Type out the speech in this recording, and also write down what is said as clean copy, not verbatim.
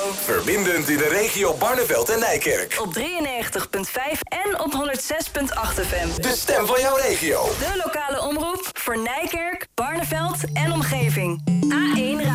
Verbindend in de regio Barneveld en Nijkerk. Op 93.5 en op 106.8 FM. De stem van jouw regio. De lokale omroep voor Nijkerk, Barneveld en omgeving. A1 Radio.